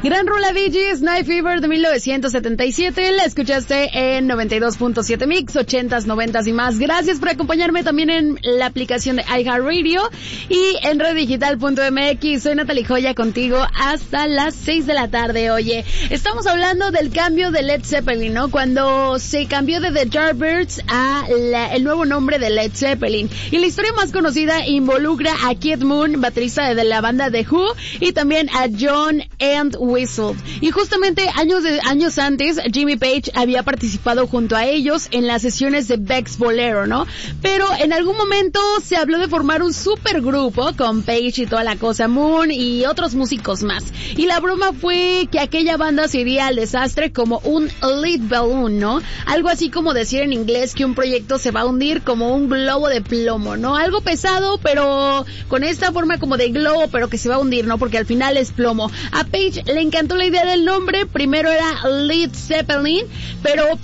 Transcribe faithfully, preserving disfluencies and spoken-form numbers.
Gran rola Bee Gees, Night Fever de mil novecientos setenta y siete, la escuchaste en noventa y dos punto siete Mix, ochentas, noventas y más. Gracias por acompañarme también en la aplicación de iHeartRadio y en reddigital punto m x. Soy Natalie Joya contigo hasta las seis de la tarde. Oye, estamos hablando del cambio de Led Zeppelin, ¿no? Cuando se cambió de The Yardbirds a la, el nuevo nombre de Led Zeppelin. Y la historia más conocida involucra a Keith Moon, baterista de la banda The Who, y también a John Entwistle. Y justamente años de, años antes, Jimmy Page había participado junto a ellos en las sesiones de Beck's Bolero, ¿no? Pero en algún momento se habló de formar un supergrupo con Page y toda la cosa, Moon y otros músicos más. Y la broma fue que aquella banda se iría al desastre como un lead balloon, ¿no? Algo así como decir en inglés que un proyecto se va a hundir como un globo de plomo, ¿no? Algo pesado, pero con esta forma como de globo, pero que se va a hundir, ¿no? Porque al final es plomo. A Page le encantó la idea del nombre, primero era Led Zeppelin, pero